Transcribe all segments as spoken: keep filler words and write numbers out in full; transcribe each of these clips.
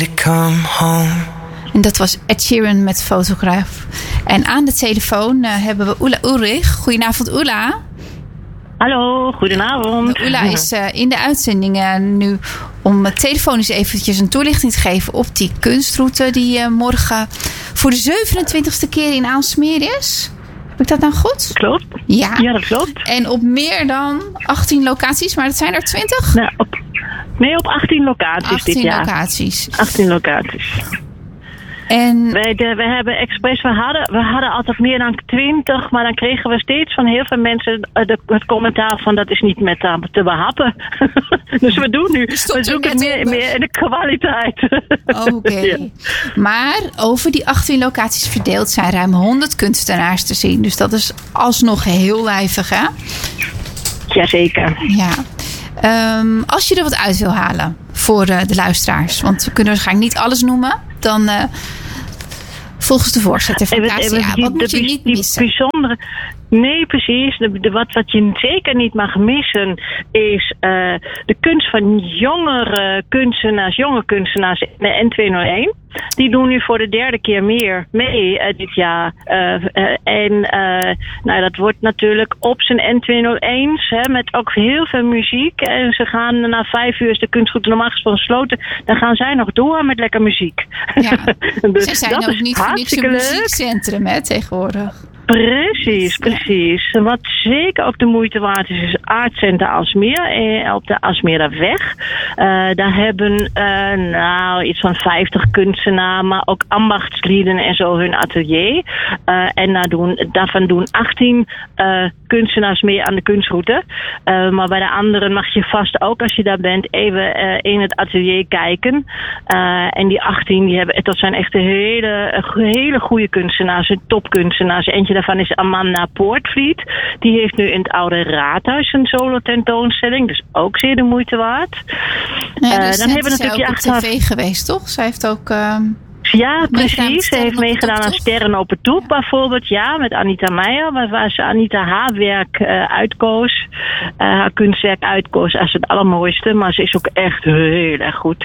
Come home. En dat was Ed Sheeran met Fotograaf. En aan de telefoon uh, hebben we Oela Ulrich. Goedenavond, Oela. Hallo, goedenavond. Oela is uh, in de uitzending uh, nu om uh, telefonisch eventjes een toelichting te geven op die kunstroute die uh, morgen voor de zevenentwintigste keer in Aalsmeer is. Heb ik dat nou goed? Klopt. Ja, ja dat klopt. En op meer dan achttien locaties, maar dat zijn er twintig? Nou, op, nee, op achttien locaties achttien dit jaar. locaties. achttien locaties. En wij, de, we hebben expres, we hadden, we hadden altijd meer dan twintig, maar dan kregen we steeds van heel veel mensen de, het commentaar van dat is niet met uh, te behappen. Dus we doen nu, we zoeken meer, meer in de kwaliteit. Oké. Okay. Ja. Maar over die achttien locaties verdeeld zijn ruim honderd kunstenaars te zien. Dus dat is alsnog heel lijvig, hè? Jazeker. Ja. Um, als je er wat uit wil halen voor uh, de luisteraars, want we kunnen waarschijnlijk niet alles noemen, dan uh, volgens de voorzitter van K C A, die, wat moet de, je niet die missen? Bijzondere, nee, precies. De, de, wat, wat je zeker niet mag missen is uh, de kunst van jongere kunstenaars, jonge kunstenaars in de N tweehonderdéén. Die doen nu voor de derde keer meer mee uh, dit jaar. Uh, uh, en uh, nou, dat wordt natuurlijk op zijn N tweehonderdéén, hè, met ook heel veel muziek. En ze gaan na vijf uur is de kunstgroep normaal gesproken gesloten. Dan gaan zij nog door met lekker muziek. Ja, dus ze zijn dat ook is niet voor niks een leuk. muziekcentrum, hè, tegenwoordig. Precies, precies. Wat zeker ook de moeite waard is, is Artcenter Aalsmeer eh, op de Aalsmeerderweg. Uh, daar hebben uh, nou iets van vijftig kunstenaars, maar ook ambachtslieden en zo hun atelier. Uh, en daar doen, daarvan doen achttien uh, kunstenaars mee aan de kunstroute. Uh, maar bij de anderen mag je vast ook, als je daar bent, even uh, in het atelier kijken. Uh, en die achttien, die hebben, dat zijn echt hele, hele goede kunstenaars, topkunstenaars. Eentje daarvan is Amanda Poortvliet. Die heeft nu in het Oude Raadhuis een solo tentoonstelling. Dus ook zeer de moeite waard. Nee, uh, dus dan hebben we natuurlijk ook op tv geweest, toch? Zij heeft ook... Uh... Ja, precies. Ze heeft meegedaan aan Sterren op het Toep, ja. bijvoorbeeld. Ja, met Anita Meijer. Waar, waar ze Anita haar werk uh, uitkoos. Uh, haar kunstwerk uitkoos als het allermooiste. Maar ze is ook echt heel erg goed.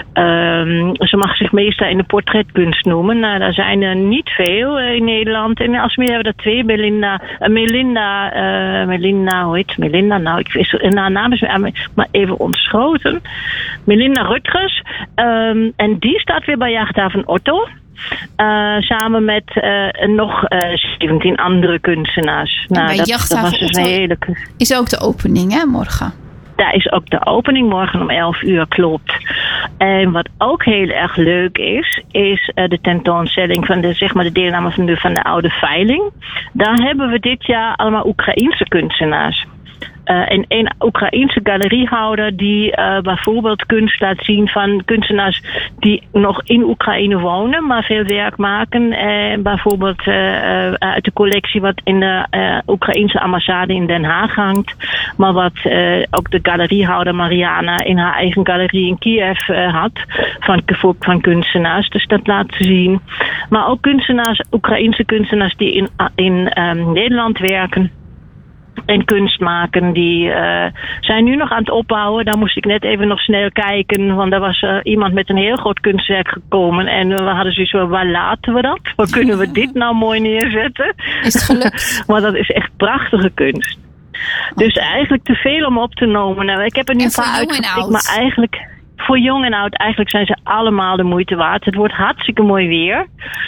Um, ze mag zich meestal in de portretkunst noemen. Nou, daar zijn er niet veel uh, in Nederland. En als we hebben we er twee. Melinda, uh, Melinda, uh, Melinda, hoe heet Melinda? Nou, ik wist haar naam is maar even ontschoten. Melinda Rutgers. Um, en die staat weer bij Jachthaven Otto. Uh, samen met uh, nog uh, zeventien andere kunstenaars. Nou, bij dat, Jachthaven dat was dus Otto een hele... is ook de opening, hè, morgen? Daar is ook de opening morgen om elf uur, klopt. En wat ook heel erg leuk is, is uh, de tentoonstelling van de, zeg maar de deelname van de, van de oude veiling. Daar hebben we dit jaar allemaal Oekraïense kunstenaars. Uh, en een Oekraïense galeriehouder die uh, bijvoorbeeld kunst laat zien van kunstenaars die nog in Oekraïne wonen, maar veel werk maken. Uh, bijvoorbeeld uh, uh, uit de collectie wat in de uh, Oekraïense ambassade in Den Haag hangt. Maar wat uh, ook de galeriehouder Mariana in haar eigen galerie in Kiev uh, had van, van kunstenaars. Dus dat laat ze zien. Maar ook kunstenaars, Oekraïense kunstenaars die in, in um, Nederland werken. En kunst maken, die uh, zijn nu nog aan het opbouwen. Daar moest ik net even nog snel kijken. Want er was uh, iemand met een heel groot kunstwerk gekomen. En uh, we hadden zoiets van, waar laten we dat? Waar kunnen we dit nou mooi neerzetten? Is het gelukt? Maar dat is echt prachtige kunst. Okay. Dus eigenlijk te veel om op te nemen. Nou, ik heb er nu een paar uitgepikt, maar eigenlijk... Voor jong en oud, eigenlijk zijn ze allemaal de moeite waard. Het wordt hartstikke mooi weer.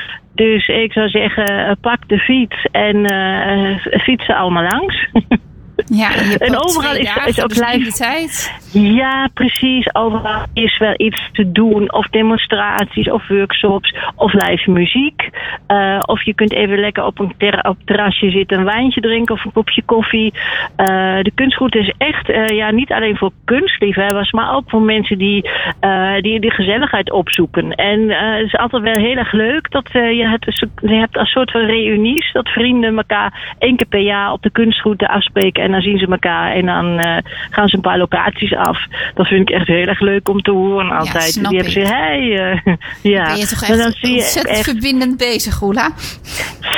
Dus ik zou zeggen, pak de fiets en uh, fietsen allemaal langs. Ja, je en overal is, is ook live. Tijd. Ja, precies. Overal is wel iets te doen. Of demonstraties, of workshops, of live muziek. Uh, of je kunt even lekker op een ter- op terrasje zitten, een wijntje drinken of een kopje koffie. Uh, de kunstroute is echt, uh, ja, niet alleen voor kunstliefhebbers, maar ook voor mensen die uh, die, die gezelligheid opzoeken. En uh, het is altijd wel heel erg leuk dat uh, je, het, je hebt een soort van reunies, dat vrienden elkaar één keer per jaar op de kunstroute afspreken. En dan zien ze elkaar en dan uh, gaan ze een paar locaties af. Dat vind ik echt heel erg leuk om te horen altijd. Ja, die hebben ze, hey, uh, ja. Ben je toch echt dan zie je ontzettend echt verbindend bezig, Oela?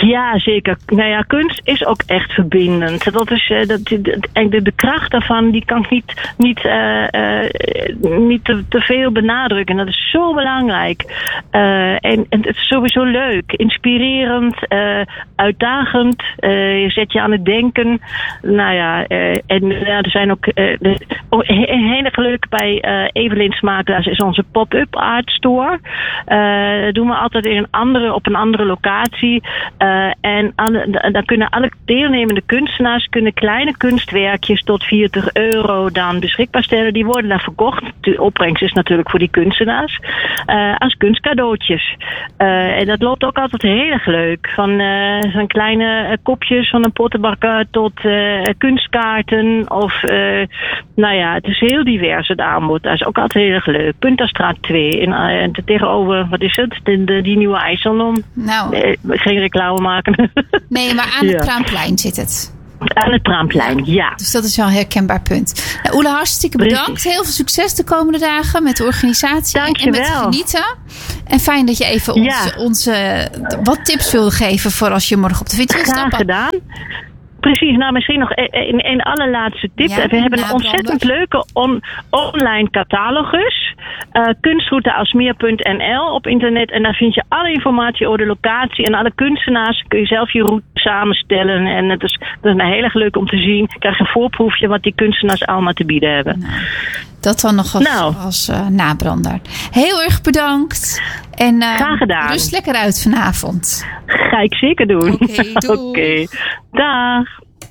Ja, zeker. Nou ja, kunst is ook echt verbindend. Dat is, uh, dat, de, de, de kracht daarvan, die kan ik niet, niet, uh, uh, niet te, te veel benadrukken. Dat is zo belangrijk. Uh, en, en het is sowieso leuk, inspirerend, uh, uitdagend. Uh, je zet je aan het denken. Nou ja, uh, en ja, er zijn ook uh, de, oh, heel erg leuk bij uh, Evelyn Smakelaars is onze pop-up art store. Uh, dat doen we altijd in een andere, op een andere locatie. Uh, en alle, dan kunnen alle deelnemende kunstenaars kunnen kleine kunstwerkjes tot veertig euro dan beschikbaar stellen. Die worden dan verkocht. De opbrengst is natuurlijk voor die kunstenaars. Uh, als kunstcadeautjes. Uh, en dat loopt ook altijd heel erg leuk. Van, uh, van kleine uh, kopjes van een pottenbakker tot uh, kunstkaarten. Of, uh, nou ja, het is heel divers het aanbod. Dat is ook altijd heel erg leuk. Puntastraat twee. En uh, tegenover, wat is het? De, de, die nieuwe IJsselon. Nou. Nee, geen reclame maken. Nee, maar aan het ja. Praamplein zit het. Aan het Praamplein, ja. Dus dat is wel een herkenbaar punt. Nou, Oela, hartstikke bedankt. Precies. Heel veel succes de komende dagen met de organisatie. Dank je en met wel. Genieten. En fijn dat je even ons, ja. onze wat tips wilde geven voor als je morgen op de fiets wil stappen. Graag gedaan. Precies, nou misschien nog een, een allerlaatste tip. Ja, we hebben een ontzettend leuke on, online catalogus. Uh, kunstroute punt n l op internet. En daar vind je alle informatie over de locatie en alle kunstenaars. Kun je zelf je route samenstellen. En het is, dat is een heel erg leuk om te zien. Je krijgt een voorproefje wat die kunstenaars allemaal te bieden hebben. Nou, dat dan nog als, nou. als uh, nabrander. Heel erg bedankt. En uh, graag gedaan. Rust lekker uit vanavond. Ga ik zeker doen. Oké, okay, doei. Oké, okay. Dag.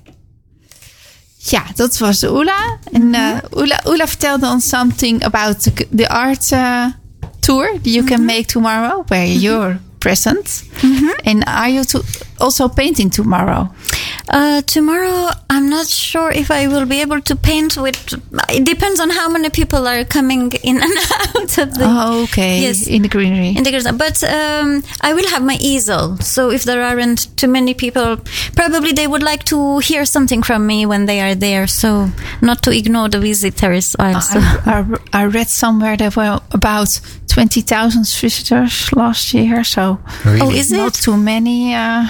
Ja, dat was Oela. En uh, Oela, Oela vertelde ons something about the, the art uh, tour that you mm-hmm. can make tomorrow, where mm-hmm. you're present. Mm-hmm. And are you to also painting tomorrow? Uh, tomorrow, I'm not sure if I will be able to paint with... It depends on how many people are coming in and out of the... Oh, okay. Yes, in the greenery. In the greenery. But um, I will have my easel. So if there aren't too many people, probably they would like to hear something from me when they are there. So not to ignore the visitors also. I, I, I read somewhere there were about twenty thousand visitors last year. So really? Oh, is not it? too many. Uh,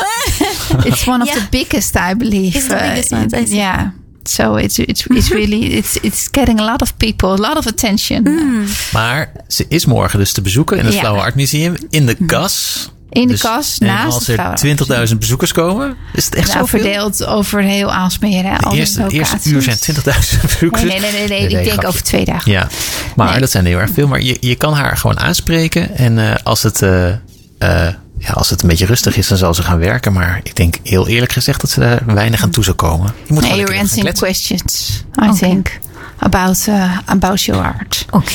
it's one of yeah. the biggest, I believe. It's the biggest uh, one, I yeah. So it's it's it's really it's it's getting a lot of people, a lot of attention. Mm. Maar ze is morgen dus te bezoeken in het ja. Flower Art Museum in de kas. In de dus, kas, naast en als er twintigduizend bezoekers komen, is het echt nou, zoveel? Verdeeld over heel Aalsmeer. Hè, de eerste, eerste uur zijn twintigduizend bezoekers. Nee, nee, nee, nee, nee, nee ik denk grapje. Over twee dagen. Ja, maar nee. dat zijn heel erg veel. Maar je, je kan haar gewoon aanspreken. En uh, als het... Uh, uh, Ja, als het een beetje rustig is, dan zal ze gaan werken. Maar ik denk heel eerlijk gezegd dat ze daar weinig aan toe zou komen. Je moet nee, you're answering questions, I okay. think, about, uh, about your art. Okay.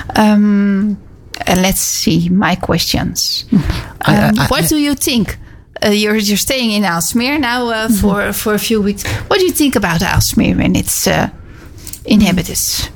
Um, and let's see, my questions. Um, I, I, I, what do you think? Uh, you're, you're staying in Aalsmeer now uh, mm-hmm. for, for a few weeks. What do you think about Aalsmeer and its uh, inhabitants?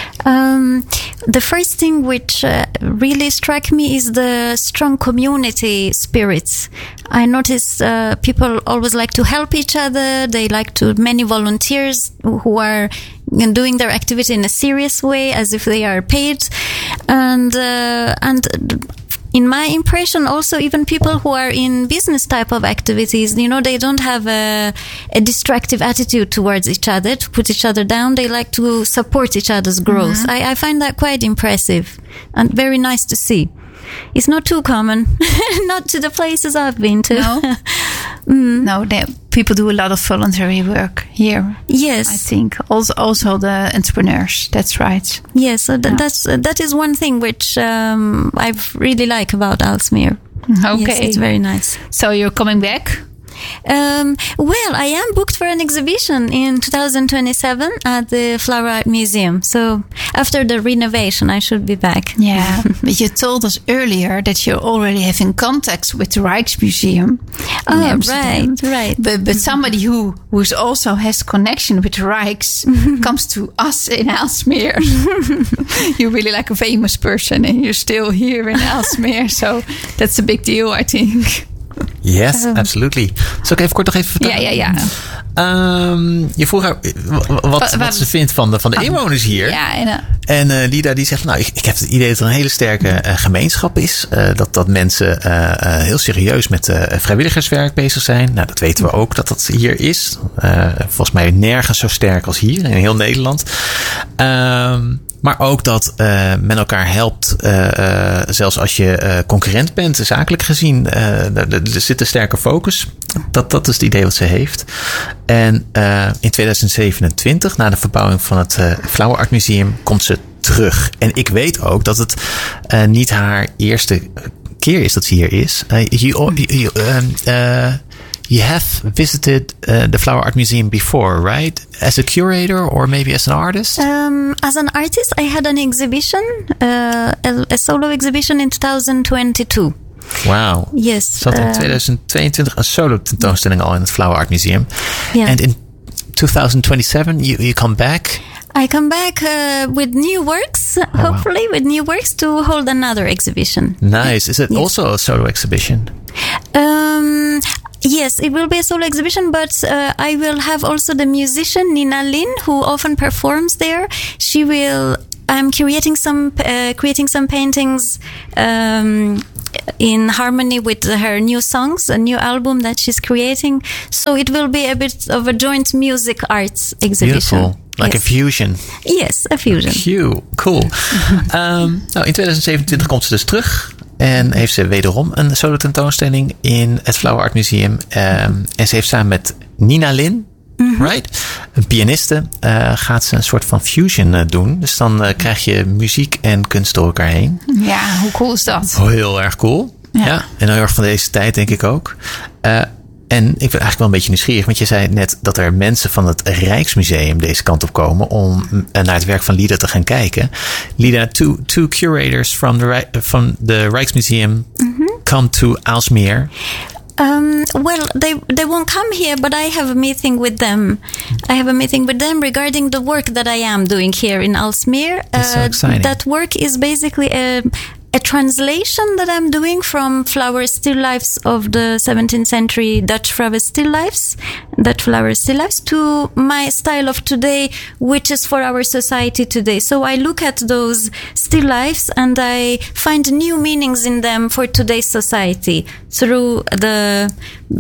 Um, the first thing which uh, really struck me is the strong community spirit. I noticed uh, people always like to help each other. They like to, many volunteers who are doing their activity in a serious way as if they are paid. And, uh, and, in my impression, also even people who are in business type of activities, you know, they don't have a, a destructive attitude towards each other, to put each other down. They like to support each other's growth. Mm-hmm. I, I find that quite impressive and very nice to see. It's not too common, not to the places I've been to. No, mm. no, they, people do a lot of voluntary work here. Yes, I think also also the entrepreneurs. That's right. Yes, so th- yeah. that's uh, that is one thing which um, I really like about Aalsmeer. Okay, yes, it's very nice. So you're coming back? Um, well, I am booked for an exhibition in twenty twenty-seven at the Flower Art Museum. So after the renovation, I should be back. Yeah, but you told us earlier that you're already having contacts with the Rijksmuseum. Oh, right, right. But but somebody who who's also has connection with the Rijks comes to us in Aalsmeer. You're really like a famous person, and you're still here in Aalsmeer. So that's a big deal, I think. Yes, absolutely. Zal ik even kort nog even vertellen? Ja, ja, Um, je vroeg haar wat, wat, wat ze vindt van de, van de inwoners hier. Ja, en, uh, en uh, Lida die zegt, nou, ik, ik heb het idee dat er een hele sterke uh, gemeenschap is. Uh, dat, dat mensen uh, uh, heel serieus met uh, vrijwilligerswerk bezig zijn. Nou, dat weten we ook dat dat hier is. Uh, volgens mij nergens zo sterk als hier in heel Nederland. Um, Maar ook dat uh, men elkaar helpt, uh, uh, zelfs als je uh, concurrent bent, zakelijk gezien. Uh, er, er zit een sterke focus. Dat, dat is het idee wat ze heeft. En uh, in tweeduizend zevenentwintig, na de verbouwing van het uh, Flower Art Museum, komt ze terug. En ik weet ook dat het uh, niet haar eerste keer is dat ze hier is. Uh, you, you, um, uh, You have visited uh, the Flower Art Museum before, right? As a curator or maybe as an artist? Um, as an artist, I had an exhibition, uh, a, a solo exhibition in twenty twenty-two. Wow. Yes. Zat in uh, tweeduizend tweeëntwintig een solo tentoonstelling al in het Flower Art Museum. Yeah. And in twenty twenty-seven, you, you come back? I come back uh, with new works, oh, hopefully wow. with new works to hold another exhibition. Nice. Is it yes. also a solo exhibition? Um, yes, it will be a solo exhibition, but uh, I will have also the musician Nina Lin, who often performs there. She will. I'm creating some uh, creating some paintings um, in harmony with her new songs, a new album that she's creating. So it will be a bit of a joint music arts exhibition. Beautiful. Like yes. a fusion. Yes, a fusion. Cute. Cool. um, nou, in tweeduizend zevenentwintig komt ze dus terug. En heeft ze wederom een solo tentoonstelling in het Flower Art Museum. Um, en ze heeft samen met Nina Lin, mm-hmm. right? Een pianiste, uh, gaat ze een soort van fusion uh, doen. Dus dan uh, krijg je muziek en kunst door elkaar heen. Ja, hoe cool is dat? Oh, heel erg cool. Ja. ja. En heel erg van deze tijd, denk ik ook. Uh, En ik ben eigenlijk wel een beetje nieuwsgierig, want je zei net dat er mensen van het Rijksmuseum deze kant op komen om naar het werk van Lida te gaan kijken. Lida, two, two curators from the, from the Rijksmuseum mm-hmm. come to Aalsmeer. Um, well, they they won't come here, but I have a meeting with them. I have a meeting with them regarding the work that I am doing here in Aalsmeer. That's so exciting. That work is basically a a translation that I'm doing from flower still lifes of the seventeenth century Dutch flower still lifes, Dutch flower still lifes, to my style of today, which is for our society today. So I look at those still lifes and I find new meanings in them for today's society through the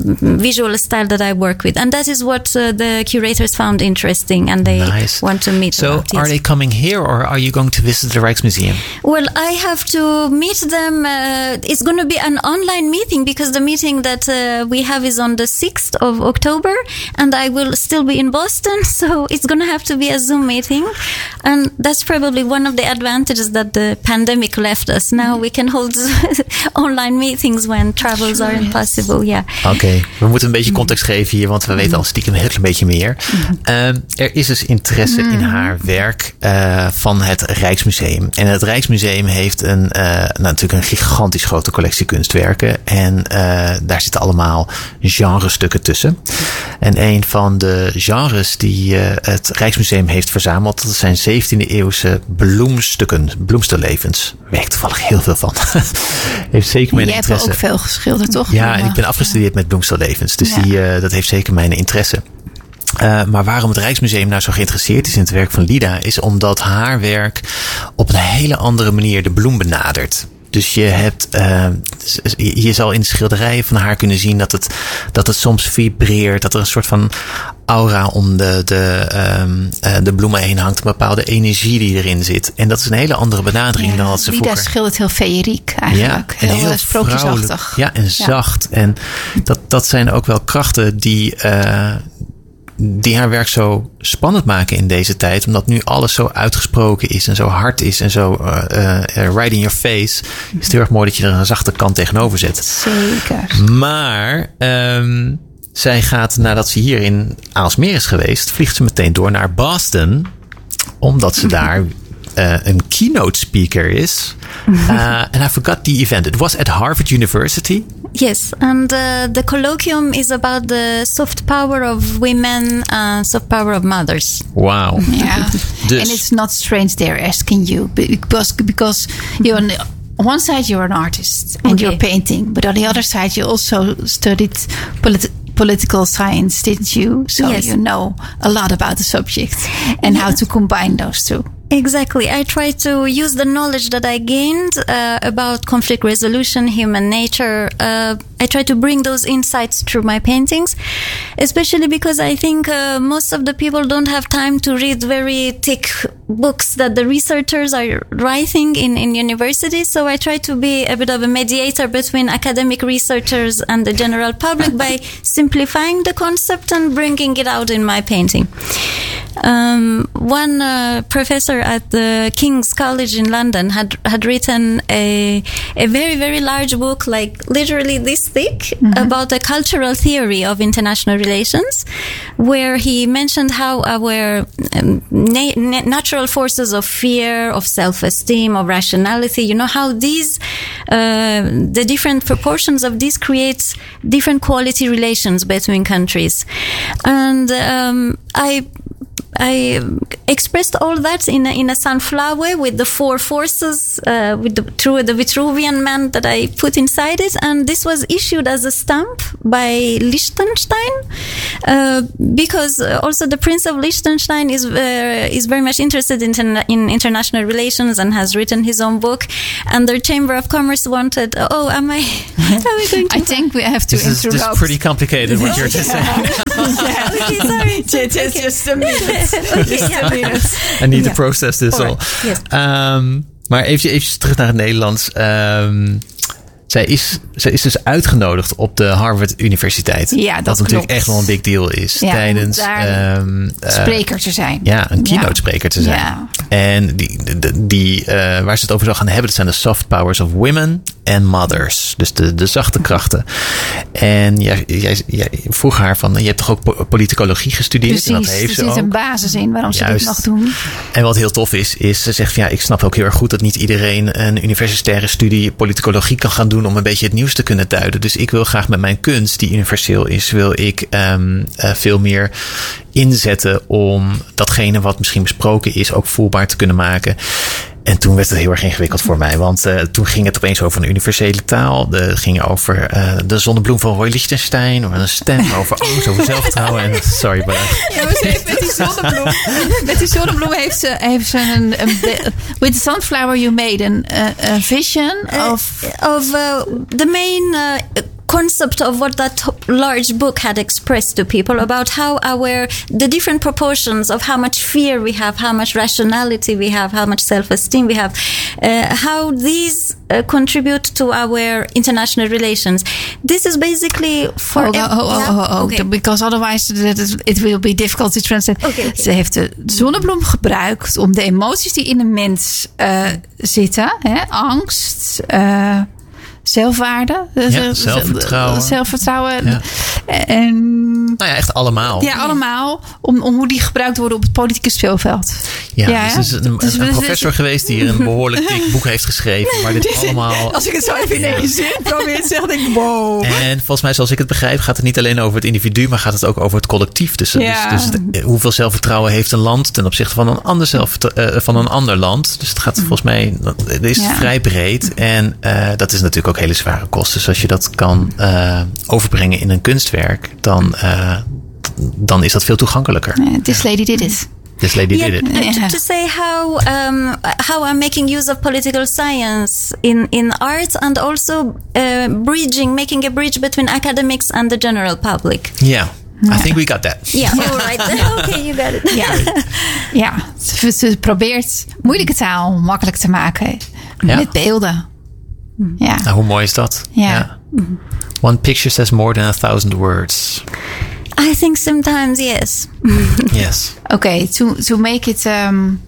visual style that I work with. And that is what uh, the curators found interesting, and they nice. want to meet So about, yes. Are they coming here, or are you going to visit the Rijksmuseum? Well, I have to meet them. Uh, it's going to be an online meeting because the meeting that uh, we have is on the sixth of October, and I will still be in Boston, so it's going to have to be a Zoom meeting. And that's probably one of the advantages that the pandemic left us. Now we can hold online meetings when travels sure, are impossible. Yes. Yeah. Oké, okay. We moeten een beetje context geven hier, want we weten al stiekem een heel klein beetje meer. Uh, er is dus interesse in haar werk uh, van het Rijksmuseum. En het Rijksmuseum heeft een, uh, nou, natuurlijk een gigantisch grote collectie kunstwerken. En uh, daar zitten allemaal genrestukken tussen. En een van de genres die uh, het Rijksmuseum heeft verzameld, dat zijn zeventiende eeuwse bloemstukken, bloemsterlevens. Daar weet ik toevallig heel veel van. Heeft zeker mijn Jij interesse. Jij hebt ook veel geschilderd, toch? Ja, en ik ben afgestudeerd met bloemsterlevens. Dus ja. die, uh, dat heeft zeker mijn interesse. Uh, maar waarom het Rijksmuseum nou zo geïnteresseerd is in het werk van Lida, is omdat haar werk op een hele andere manier de bloem benadert. Dus je hebt, uh, je zal in de schilderijen van haar kunnen zien dat het, dat het soms vibreert, dat er een soort van aura om de, de, um, uh, de bloemen heen hangt, een bepaalde energie die erin zit. En dat is een hele andere benadering ja, dan wat ze Lida vroeger. schildert heel feeriek eigenlijk. Ja, en heel, heel sprookjesachtig. Ja, en zacht. Ja. En dat, dat zijn ook wel krachten die, uh, die haar werk zo spannend maken in deze tijd. Omdat nu alles zo uitgesproken is en zo hard is en zo uh, uh, right in your face. Is het heel erg mooi dat je er een zachte kant tegenover zet. Zeker. Maar um, zij gaat, nadat ze hier in Aalsmeer is geweest, vliegt ze meteen door naar Boston. Omdat ze daar uh, een keynote speaker is. Uh, and I forgot the event. It was at Harvard University. Yes, and uh, the colloquium is about the soft power of women and soft power of mothers. Wow. Yeah. Dus. And it's not strange they're asking you because, because you're on, on one side you're an artist and okay. you're painting, but on the other side you also studied politi- political science, didn't you? So Yes. you know a lot about the subject and how to combine those two. Exactly. I try to use the knowledge that I gained uh, about conflict resolution, human nature. Uh, I try to bring those insights through my paintings, especially because I think uh, most of the people don't have time to read very thick books that the researchers are writing in, in universities. So I try to be a bit of a mediator between academic researchers and the general public by simplifying the concept and bringing it out in my painting. Um, one uh, professor at the King's College in London had had written a a very very large book, like literally this thick, mm-hmm. about the cultural theory of international relations, where he mentioned how our um, na- na- natural forces of fear, of self-esteem, of rationality, you know, how these uh, the different proportions of these creates different quality relations between countries, and um, I. I expressed all that in a, in a sunflower with the four forces, uh, with the, through the Vitruvian man that I put inside it, and this was issued as a stamp by Liechtenstein, uh, because also the Prince of Liechtenstein is uh, is very much interested in, in international relations and has written his own book, and their Chamber of Commerce wanted. Oh, am I? Are we going to I think we have to this is, interrupt. This is pretty complicated what you're just saying. Yeah. Okay, sorry. Just, Okay. just a minute. Okay, yeah. I need to Yeah. process this all. Alright, yes. Um, maar even, even terug naar het Nederlands. Um, zij, is, zij is dus uitgenodigd op de Harvard Universiteit. Ja, dat Wat natuurlijk klopt. echt wel een big deal is. Ja, tijdens daar um, uh, spreker te zijn. Ja, een keynote spreker te zijn. Ja. En die, die, die, uh, waar ze het over zou gaan hebben, dat zijn de soft powers of women and mothers. Dus de, de zachte krachten. En jij, jij, jij vroeg haar van, je hebt toch ook po- politicologie gestudeerd? Precies, en dat heeft er ze zit ook. een basis in waarom ze Juist. dit mag doen. En wat heel tof is, is ze zegt van ja, ik snap ook heel erg goed dat niet iedereen een universitaire studie politicologie kan gaan doen om een beetje het nieuws te kunnen duiden. Dus ik wil graag met mijn kunst, die universeel is, wil ik um, uh, veel meer inzetten om datgene wat misschien besproken is ook voelbaar te kunnen maken. En toen werd het heel erg ingewikkeld voor mij. Want uh, toen ging het opeens over een universele taal. Het ging over uh, de zonnebloem van Roy Lichtenstein. Over een stem, over angst, over zelfvertrouwen. En sorry, maar... Ja, maar ze heeft met die zonnebloem, met die zonnebloem heeft ze, heeft ze een, een... With the sunflower you made an, uh, a vision of... Uh, of uh, the main uh, concept of what that large book had expressed to people about how our the different proportions of how much fear we have, how much rationality we have, how much self-esteem we have, uh, how these uh, contribute to our international relations. This is basically for Oh, oh, oh, yeah? oh, oh, oh. Okay. Because otherwise it will be difficult to translate. Okay, okay. Ze heeft de zonnebloem gebruikt om de emoties die in een mens uh, zitten, hè, angst, uh, zelfwaarde, Ja, zelfvertrouwen. zelfvertrouwen Ja. en Nou ja, echt allemaal. ja, allemaal om, om hoe die gebruikt worden op het politieke speelveld. Ja, Ja, dus er is een, dus een we- professor geweest die hier een behoorlijk dik boek heeft geschreven. Maar dit allemaal... Als ik het zo even in één zin probeer te zeggen, denk ik, wow. En volgens mij, zoals ik het begrijp, gaat het niet alleen over het individu, maar gaat het ook over het collectief. Dus, Ja. dus, dus het- hoeveel zelfvertrouwen heeft een land ten opzichte van een ander, zelfvertrouwen, uh, van een ander land. Dus het gaat volgens mij, het is Ja. vrij breed. En uh, dat is natuurlijk ook hele zware kosten. Dus als je dat kan uh, overbrengen in een kunstwerk, dan, uh, dan is dat veel toegankelijker. Yeah, this lady did it. This lady Yeah, did it. uh, Yeah. to, to say how um, how I'm making use of political science in, in art, and also uh, bridging, making a bridge between academics and the general public. Yeah, I think we got that. Yeah, all right. Okay, you got it. Ja, ja. Ze, ze probeert moeilijke taal makkelijk te maken Ja. met beelden. Ja. Nou, hoe mooi is dat? Ja. One picture says more than a thousand words. I think sometimes, yes. Yes. Okay, to to make it um,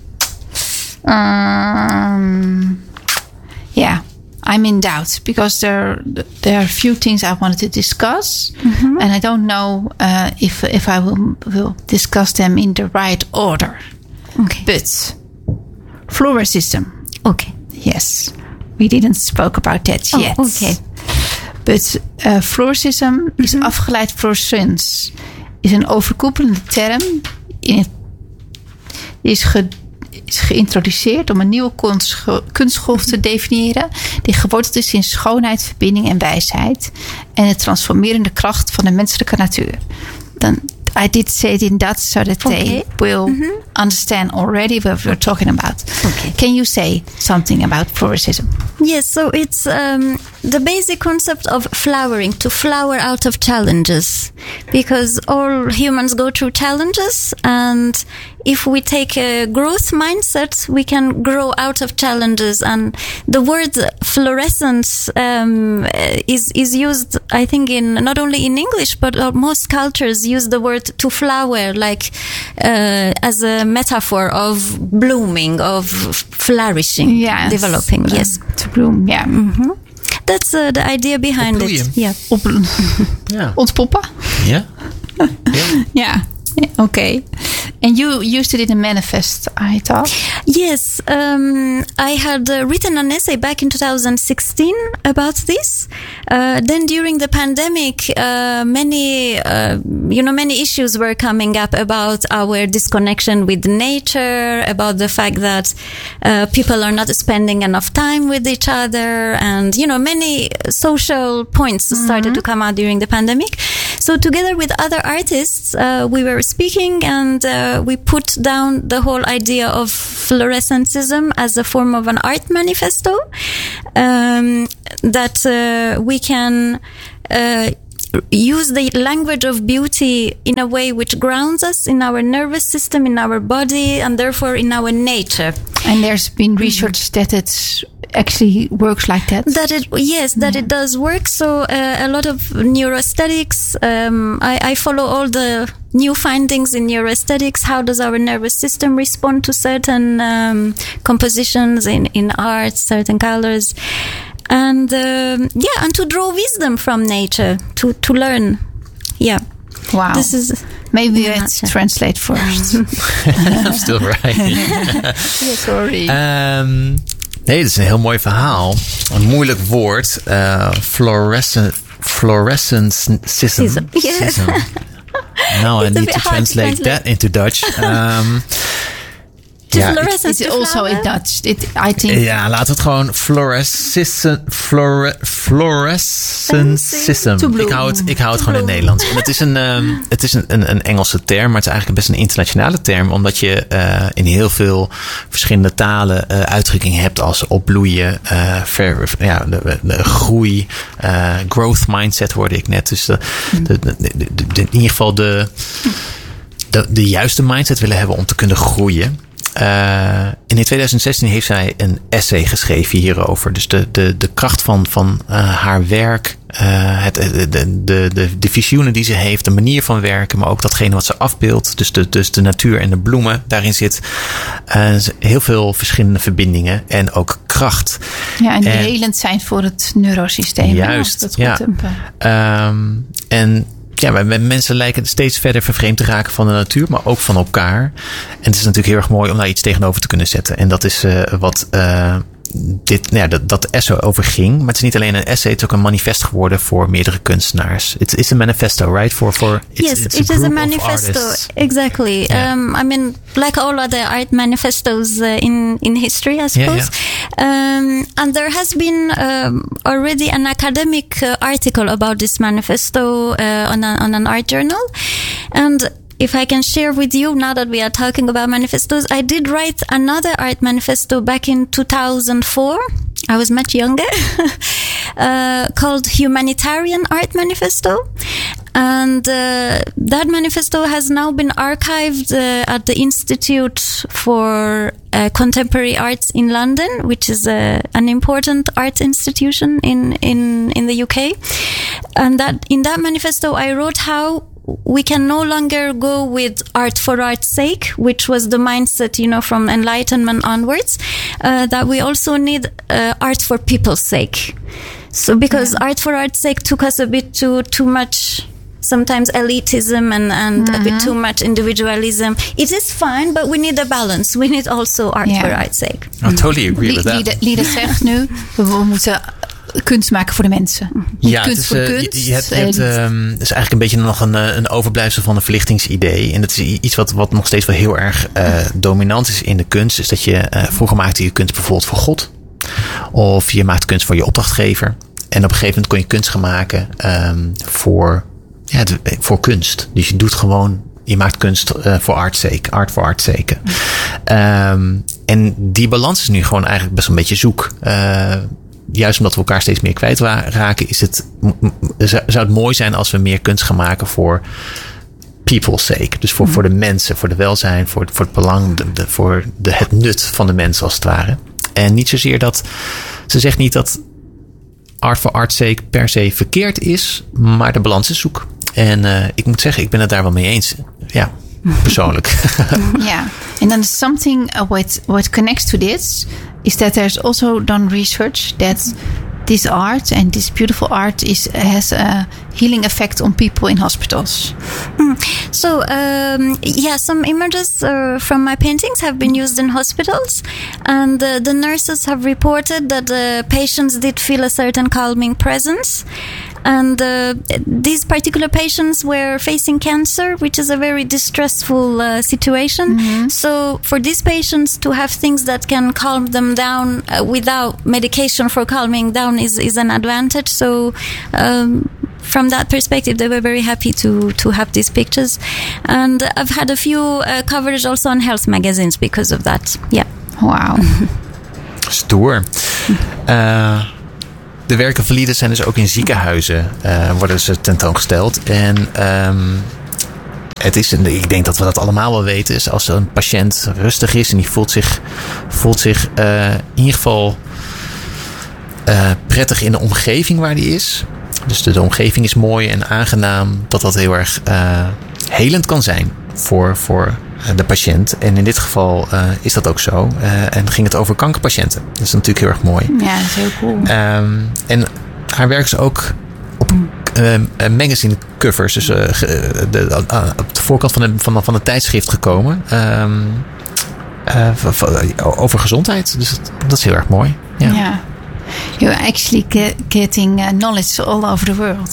um yeah, I'm in doubt because there there are a few things I wanted to discuss, and I don't know uh, if if I will will discuss them in the right order. Okay. But floor system, Okay. yes, we didn't spoke about that Oh, yet. okay. But uh, florism is afgeleid florissance. Is een overkoepelende term. In het, is ge, is geïntroduceerd om een nieuwe kunstgo- kunstgolf te definiëren die geworteld is in schoonheid, verbinding en wijsheid en de transformerende kracht van de menselijke natuur. Dan I did say it in Dutch so that Okay. they will Mm-hmm. understand already what we're talking about. Okay. Can you say something about floricism? Yes, so it's um, the basic concept of flowering, to flower out of challenges. Because all humans go through challenges, and if we take a growth mindset, we can grow out of challenges. And the word fluorescence um, is is used, I think, in not only in English, but uh, most cultures use the word to flower, like uh, as a metaphor of blooming, of flourishing, Yes. developing. Uh, Yes. To bloom, yeah. Mm-hmm. That's uh, the idea behind Opbloeien. it. Yeah. Op, Ja. ontpoppen? Ja? Ja. Ja. Okay. And you used it in a manifest, I thought. Yes, um, I had uh, written an essay back in two thousand sixteen about this. Uh, then during the pandemic, uh, many, uh, you know, many issues were coming up about our disconnection with nature, about the fact that uh, people are not spending enough time with each other, and you know, many social points started to come out during the pandemic. So together with other artists, uh, we were speaking, and uh, we put down the whole idea of fluorescentism as a form of an art manifesto, um, that uh, we can uh, use the language of beauty in a way which grounds us in our nervous system, in our body, and therefore in our nature. And there's been research that it actually works like that. That it yes, that it does work. So uh, a lot of neuroaesthetics. Um, I, I follow all the new findings in neuroaesthetics. How does our nervous system respond to certain um, compositions in in art, certain colors, and um, yeah, and to draw wisdom from nature, to to learn. Yeah. Wow. This is Maybe Yeah, let's yeah. translate first. I'm still right. Yeah, sorry. Ehm, nee, dat is een heel mooi verhaal. Een moeilijk woord. Uh, fluorescent, fluorescentism. Sism. Yeah. Sism. Now I It's a need bit to hard to translate translate. that into Dutch. Um, to ja, fluorescence. It's to also flower. in Dutch. It, I think. ja, laten we het gewoon fluorescent, flore, fluorescentism. To bloom. Ik hou het, ik hou het To gewoon in het bloom. Nederlands. En het is, een, um, het is een, een, een Engelse term, maar het is eigenlijk best een internationale term. Omdat je uh, in heel veel verschillende talen uh, uitdrukkingen hebt als opbloeien, uh, ver, ja, de, de groei, uh, growth mindset hoorde ik net. Dus de, de, de, de, de, de, in ieder geval de, de, de juiste mindset willen hebben om te kunnen groeien. Uh, en in twintig zestien heeft zij een essay geschreven hierover. Dus de, de, de kracht van, van uh, haar werk, uh, het, de, de, de, de visioenen die ze heeft, de manier van werken, maar ook datgene wat ze afbeeldt. Dus de, dus de natuur en de bloemen. Daarin zit uh, heel veel verschillende verbindingen en ook kracht. Ja, en die En- helend zijn voor het neurosysteem. Juist, Dat ja. Um, en ja, wij- wij mensen lijken steeds verder vervreemd te raken van de natuur, maar ook van elkaar. En het is natuurlijk heel erg mooi om daar iets tegenover te kunnen zetten. En dat is uh, wat uh, dit, ja, dat, dat essay over ging. Maar het is niet alleen een essay, het is ook een manifest geworden voor meerdere kunstenaars. It's, it's a manifesto, right? For, for, it's, Yes, it's it is a group of manifesto. artists. Exactly. Yeah. Um, I mean, like all other art manifestos uh, in in history, I suppose. Um, and there has been um, already an academic uh, article about this manifesto uh, on, a, on an art journal, and. If I can share with you, now that we are talking about manifestos, I did write another art manifesto back in two thousand four. I was much younger, uh, called Humanitarian Art Manifesto. And uh, that manifesto has now been archived uh, at the Institute for uh, Contemporary Arts in London, which is uh, an important art institution in, in, in the U K. And that in that manifesto, I wrote how we can no longer go with art for art's sake, which was the mindset, you know, from Enlightenment onwards, uh, that we also need uh, art for people's sake. So because Yeah. art for art's sake took us a bit too, too much, sometimes elitism and, and a bit too much individualism. It is fine, but we need a balance. We need also art Yeah. for art's sake. I totally agree with that. Lieder, Lieder zegt nu, we moeten kunst maken voor de mensen. Niet ja, kunst het is, voor uh, kunst. Je, je hebt, je hebt, um, het is eigenlijk een beetje nog een, een overblijfsel van een verlichtingsidee. En dat is iets wat, wat nog steeds wel heel erg uh, dominant is in de kunst. Is dat je uh, vroeger maakte je kunst bijvoorbeeld voor God. Of je maakt kunst voor je opdrachtgever. En op een gegeven moment kon je kunst gaan maken um, voor, ja, de, voor kunst. Dus je doet gewoon, je maakt kunst uh, voor art's sake. Art voor art's sake. Um, en die balans is nu gewoon eigenlijk best een beetje zoek. Uh, Juist omdat we elkaar steeds meer kwijtraken, is het, zou het mooi zijn als we meer kunst gaan maken voor people's sake. Dus voor, voor de mensen, voor de welzijn, voor, voor het belang, de, de, voor de, het nut van de mensen als het ware. En niet zozeer dat, ze zegt niet dat art for art's sake per se verkeerd is, maar de balans is zoek. En uh, ik moet zeggen, ik ben het daar wel mee eens. Ja, persoonlijk. Ja, and then something uh, what, what connects to this is that there's also done research that this art and this beautiful art is has a healing effect on people in hospitals. Mm. So, um, yeah, some images uh, from my paintings have been used in hospitals, and uh, the nurses have reported that the patients did feel a certain calming presence. And uh, these particular patients were facing cancer, which is a very distressful uh, situation. Mm-hmm. So for these patients to have things that can calm them down uh, without medication for calming down is, is an advantage. So um, from that perspective, they were very happy to, to have these pictures. And I've had a few uh, coverage also on health magazines because of that. Yeah. Wow. Stoer. Uh, De werken van Lieder zijn dus ook in ziekenhuizen uh, worden ze tentoongesteld. En um, het is, ik denk dat we dat allemaal wel weten, is als een patiënt rustig is en die voelt zich, voelt zich uh, in ieder geval uh, prettig in de omgeving waar die is. Dus de, de omgeving is mooi en aangenaam, dat dat heel erg uh, helend kan zijn voor, voor de patiënt. En in dit geval uh, is dat ook zo. Uh, en ging het over kankerpatiënten. Dat is natuurlijk heel erg mooi. Ja, dat is heel cool. Um, en haar werk is ook op uh, magazine covers. Dus uh, de, de, uh, op de voorkant van de, van, van het tijdschrift gekomen. Um, uh, over gezondheid. Dus dat, dat is heel erg mooi. Ja. Ja. You're actually get, getting uh, knowledge all over the world.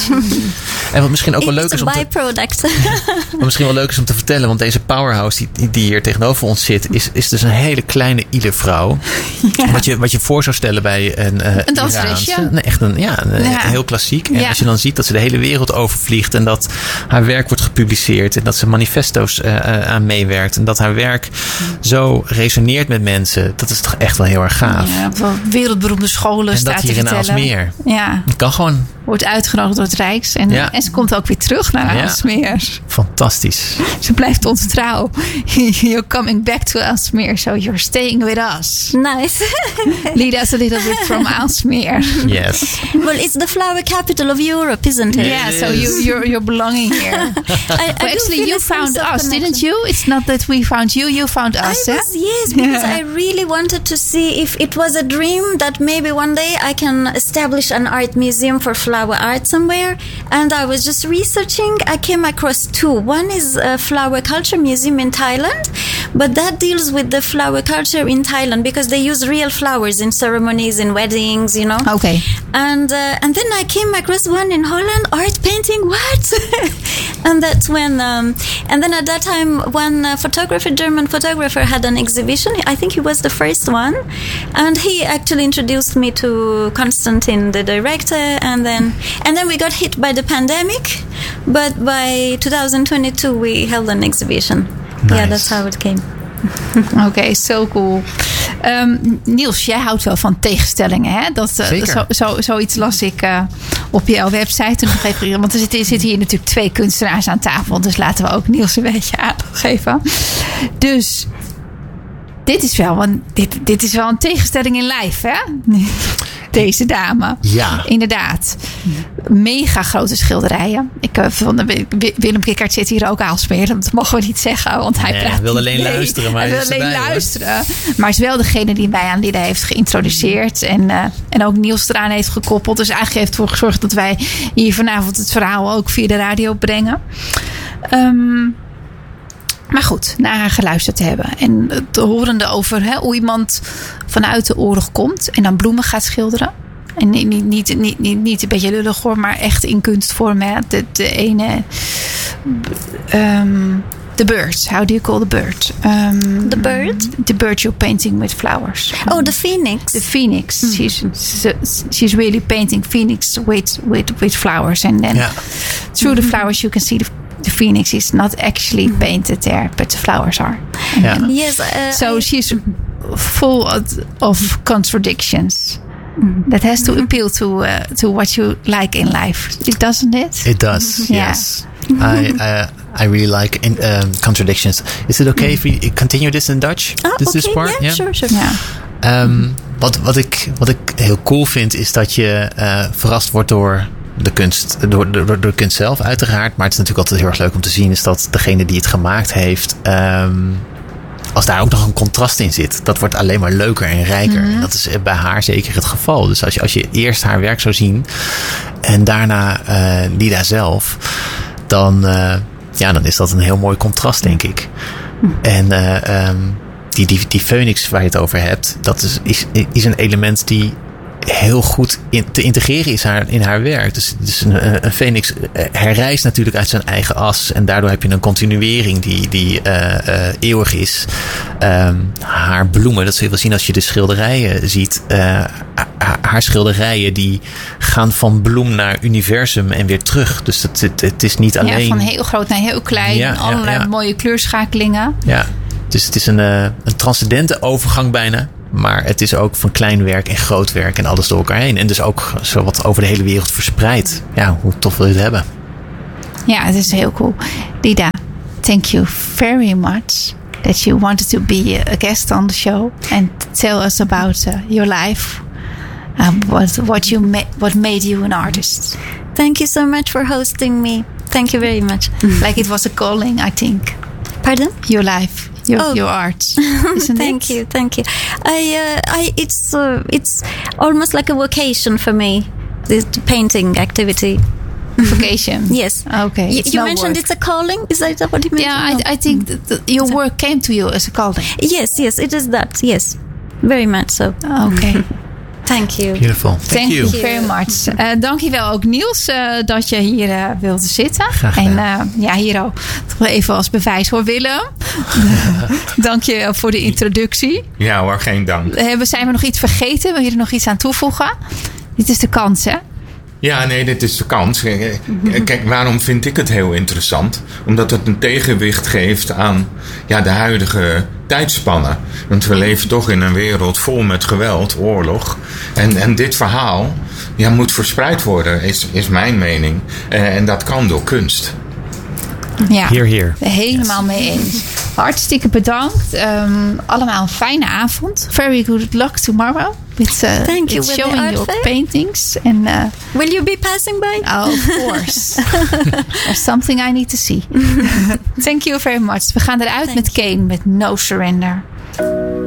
En wat misschien ook wel leuk is om te, byproduct. wat misschien wel leuk is om te vertellen, want deze powerhouse die, die hier tegenover ons zit, is, is dus een hele kleine ieder-vrouw. Ja. Wat, je, wat je voor zou stellen bij een uh, een danseresje. Echt een, ja, een, ja. heel klassiek. En ja. Als je dan ziet dat ze de hele wereld overvliegt en dat haar werk wordt gepubliceerd en dat ze manifesto's uh, aan meewerkt en dat haar werk zo resoneert met mensen, dat is toch echt wel heel erg gaaf. Ja, wereldberoemde scholen en staat dat hier te in vertellen. Aalsmeer. Ja. Het kan gewoon. Wordt uitgenodigd door het Rijks. En, ja. en ze komt ook weer terug naar ja. Aalsmeer. Fantastisch. Ze blijft ons trouw. You're coming back to Aalsmeer. So you're staying with us. Nice. Lead us a little bit from Aalsmeer. Yes. Well, it's the flower capital of Europe, isn't it? Yeah, so you, you're, you're belonging here. I, I well, actually, you found us, connection. Didn't you? It's not that we found you. You found us. I eh? was, yes, because yeah. I really wanted to see if it was a dream that maybe one day I can establish an art museum for flower art somewhere. And I was just researching. I came across two. One is a flower culture museum in Thailand, but that deals with the flower culture in Thailand because they use real flowers in ceremonies, in weddings, you know. Okay. And uh, and then I came across one in Holland, art painting. What? And that's when. Um, and then at that time, one uh, photographer, German photographer, had an exhibition. I think he was the first one, and he actually introduced me to Konstantin, the director, and then and then we got hit by the pandemic. But by twenty twenty-two, we held an exhibition. Nice. Yeah, that's how it came. Oké, okay, so cool. Um, Niels, jij houdt wel van tegenstellingen, hè? Dat, uh, zo, zo, zoiets las ik uh, op jouw website. Nog even, want er zitten, zitten hier natuurlijk twee kunstenaars aan tafel. Dus laten we ook Niels een beetje aandacht geven. Dus dit is wel een, dit, dit is wel een tegenstelling in lijf, hè? Deze dame. Ja. Inderdaad. Mega grote schilderijen. Ik, uh, van, Willem Kikkert zit hier ook Aalsmeer. Dat mogen we niet zeggen. Want hij, nee, praat hij wil alleen nee, luisteren. Maar hij wil alleen erbij, luisteren. Hoor. Maar is wel degene die mij aan Lida heeft geïntroduceerd. En, uh, en ook Niels eraan heeft gekoppeld. Dus eigenlijk heeft ervoor gezorgd dat wij hier vanavond het verhaal ook via de radio brengen. Um, Maar goed, naar haar geluisterd te hebben. En te horende over hè, hoe iemand vanuit de oorlog komt en dan bloemen gaat schilderen. En niet, niet, niet, niet, niet, niet een beetje lullig hoor, maar echt in kunstvorm. Hè. De, de ene... Um, the bird. How do you call the bird? Um, The bird? The bird you're painting with flowers. Oh, the phoenix. The phoenix. Mm-hmm. She's she's really painting phoenix with with, with flowers. And then yeah. through the flowers you can see the, the phoenix is not actually mm-hmm. painted there, but the flowers are. Yeah. Yes. Uh, so I, she's full of, of contradictions. Mm-hmm. That has to appeal to uh, to what you like in life, doesn't it? It does. Yeah. Yes. I uh, I really like in, um, contradictions. Is it okay if we continue this in Dutch? Oh, this okay. this part? Yeah, yeah? sure, sure. Yeah. Um, wat, wat, ik, wat ik heel cool vind is dat je uh, verrast wordt door de kunst, door, door, door de kunst zelf uiteraard. Maar het is natuurlijk altijd heel erg leuk om te zien is dat degene die het gemaakt heeft, um, als daar ook nog een contrast in zit, dat wordt alleen maar leuker en rijker. Mm-hmm. En dat is bij haar zeker het geval. Dus als je, als je eerst haar werk zou zien en daarna uh, Lida zelf, dan, uh, ja, dan is dat een heel mooi contrast, denk ik. En uh, um, die, die, die Phoenix waar je het over hebt, dat is, is, is een element die heel goed in, te integreren is haar, in haar werk. Dus, dus een, een Phoenix herrijst natuurlijk uit zijn eigen as. En daardoor heb je een continuering die, die uh, uh, eeuwig is. Um, haar bloemen, dat zul je wel zien als je de schilderijen ziet. Uh, haar schilderijen die gaan van bloem naar universum en weer terug. Dus het, het, het is niet alleen... Ja, van heel groot naar heel klein. Ja, allerlei ja, ja. mooie kleurschakelingen. Ja, dus het is een, uh, een transcendente overgang bijna. Maar het is ook van klein werk en groot werk en alles door elkaar heen. En dus ook zo wat over de hele wereld verspreid. Ja, hoe tof wil je het hebben? Ja, het is heel cool. Lida, thank you very much that you wanted to be a guest on the show and tell us about uh, your life. Uh, what what you ma- what made you an artist. Thank you so much for hosting me. Thank you very much. Like it was a calling, I think. Pardon? Your life. Your, oh. your art, isn't thank it? you, thank you. I, uh, I, it's, uh, it's almost like a vocation for me. This painting activity. Vocation. Yes. Okay. Y- you no mentioned work. it's a calling. Is that what you mentioned? Yeah, I, I think that the, your so, work came to you as a calling. Yes, yes, it is that. Yes, very much so. Okay. Thank you. Beautiful. Thank, Thank you. you very much. Uh, dankjewel ook Niels uh, dat je hier uh, wilde zitten. Graag en gedaan. uh, ja, hier ook even als bewijs hoor Willem. Dank je voor de introductie. Ja hoor, geen dank. Uh, zijn we nog iets vergeten? Wil je er nog iets aan toevoegen? Dit is de kans, hè? Ja, nee, dit is de kans. Kijk, waarom vind ik het heel interessant? Omdat het een tegenwicht geeft aan ja, de huidige tijdspannen. Want we leven toch in een wereld vol met geweld, oorlog. En, en dit verhaal ja, moet verspreid worden, is, is mijn mening. Uh, en dat kan door kunst. Ja, hier, hier. Helemaal yes. mee eens. Hartstikke bedankt. Um, allemaal een fijne avond. Very good luck tomorrow. With, uh, Thank you. with showing your fair? paintings. And, uh, will you be passing by? Oh, of course. There's something I need to see. Thank you very much. We gaan eruit Thank met Kane met No Surrender.